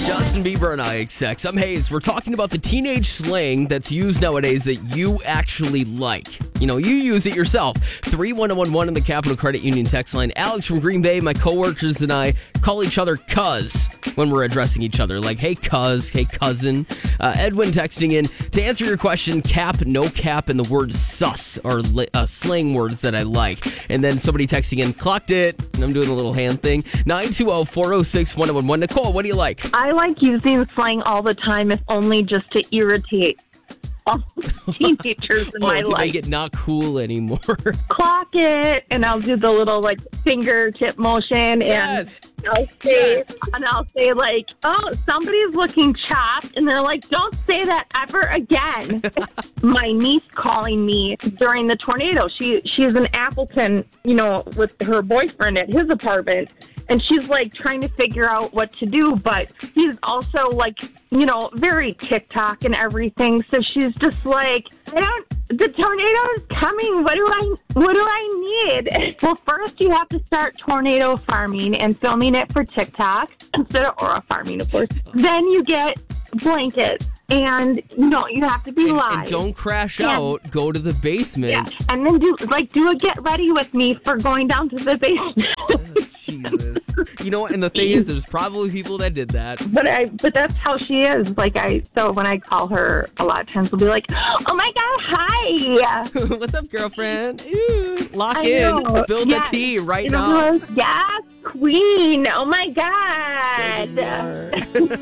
Justin Bieber and IXX. I'm Hayes. We're talking about the teenage slang that's used nowadays that you actually like. You know, you use it yourself. 31111 in the Capital Credit Union text line. Alex from Green Bay, my coworkers and I call each other cuz when we're addressing each other. Like, hey cuz, hey cousin. Edwin texting in, to answer your question, cap, no cap, and the word sus are slang words that I like. And then somebody texting in, clocked it, and I'm doing a little hand thing. 920-406-1011. Nicole, what do you like? I like using slang all the time, if only just to irritate all teenagers in my to life. make it not cool anymore. Clock it, and I'll do the little like fingertip motion, Yes. and I'll say like, "Oh, somebody's looking chapped," and they're like, "Don't say that ever again." My niece calling me during the tornado. She's in Appleton, with her boyfriend at his apartment. And she's like trying to figure out what to do, but he's also like, very TikTok and everything. So she's just like, the tornado is coming. What do I need? Well, first you have to start tornado farming and filming it for TikTok instead of aura farming, of course. Then you get blankets. And, you have to be live. And don't crash out. Go to the basement. Yeah. And then do a get ready with me for going down to the basement. Jesus. You know what? And the thing is, there's probably people that did that. But that's how she is. So when I call her, a lot of times we'll be like, "Oh my God, hi. What's up, girlfriend? Ew. Lock I in. know. Build Yeah. a tea right now. Yes, queen. Oh my There you God. are.